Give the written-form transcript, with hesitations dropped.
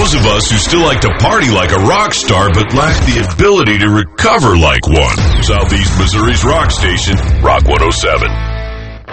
those of us who still like to party like a rock star but lack the ability to recover like one. Southeast Missouri's rock station, Rock 107.